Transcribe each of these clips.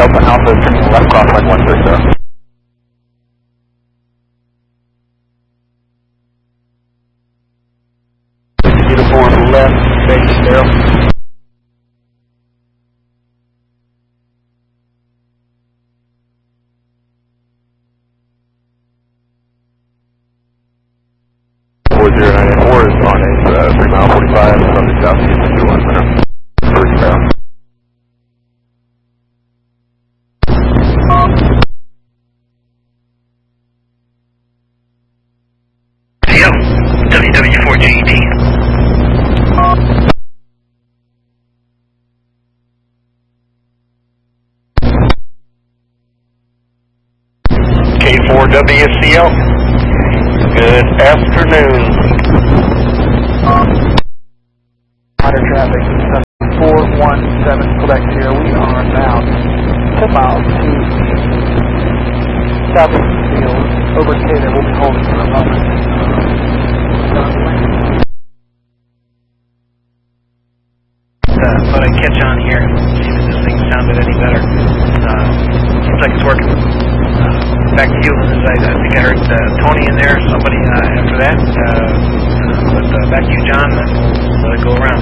Delta Alpha, turning left crossline 160. Uniform left, base 0. Four zero nine four is on a 3 mile 45, subject southeast of 21 minutes. 3 pounds. WW4GD. K4WCL. Good afternoon. Water traffic, 417 Quebec here. We are now 10 miles to southeast of the field. Over K that we'll be holding for a moment. Thought I'd catch on here, see if this thing sounded any better. Seems like it's working. Back to you. I think I heard Tony in there, somebody after that. But back to you, John, and we'll let it go around.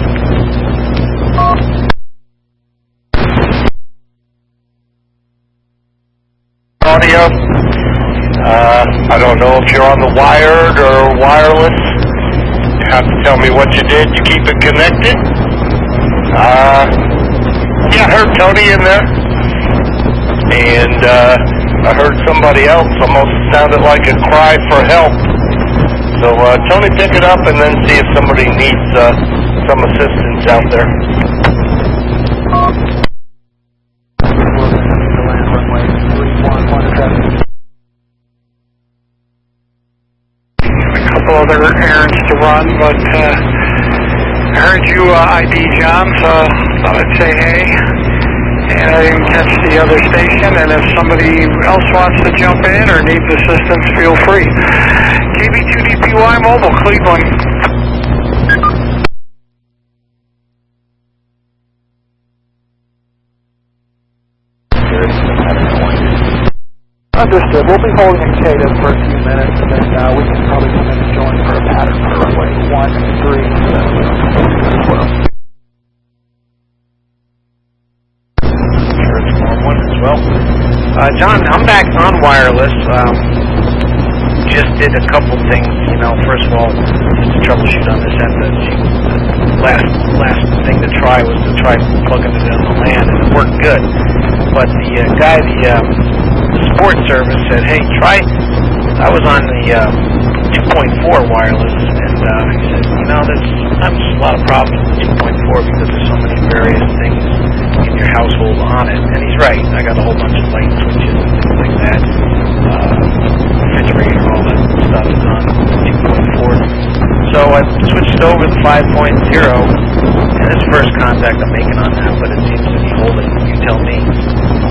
Audio. I don't know if you're on the wired or wireless. You have to tell me what you did to keep it connected. Yeah, I heard Tony in there. And I heard somebody else almost sounded like a cry for help. So Tony, pick it up and then see if somebody needs some assistance out there. A couple other errands to run, but I heard you ID John, so thought I'd say hey. And I didn't catch the other station, and if somebody else wants to jump in or needs assistance, feel free. KB2DPY Mobile, Cleveland. Understood. We'll be holding in K for a few minutes, and then we can probably come in and join for a pattern for runway 13. Well, John, I'm back on wireless. Just did a couple things, first of all, just to troubleshoot on this end. The last thing to try was to try plugging it in on the LAN, and it worked good. But the guy, the support service said, hey, try, I was on the 2.4 wireless, and he said, there's sometimes a lot of problems with 2.4 because there's so many various things in your household on it. And he's right. I got a whole bunch of light switches and things like that. Refrigerator, all that stuff is on 2.4. So I switched over to 5.0, and it's first contact I'm making on that, but it seems to be holding. You tell me.